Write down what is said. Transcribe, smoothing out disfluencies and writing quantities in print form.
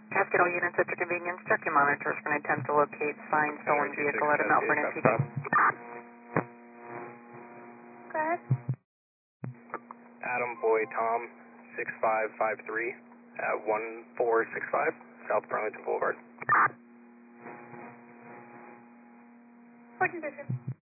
Traffic all units at your convenience. Check your monitors for an attempt to locate signed stolen vehicle at a Mount Vernon PD. Go ahead. Adam Boy Tom 6553 at 1465 South Burlington Boulevard. Report condition.